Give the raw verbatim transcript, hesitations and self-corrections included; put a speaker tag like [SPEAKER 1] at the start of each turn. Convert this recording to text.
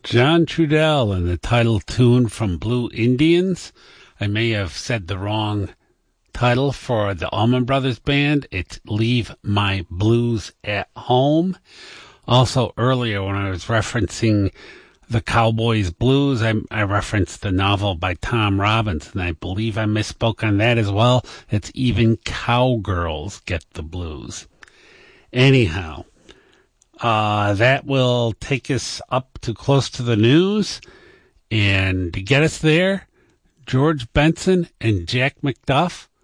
[SPEAKER 1] John Trudell and the title tune from Blue Indians. I may have said the wrong title for the Allman Brothers Band. It's Leave My Blues at Home. Also, earlier when I was referencing the Cowboys Blues, I, I referenced the novel by Tom Robbins, and I believe I misspoke on that as well. It's Even Cowgirls Get the Blues. Anyhow, uh, that will take us up to close to the news. And to get us there, George Benson and Jack McDuff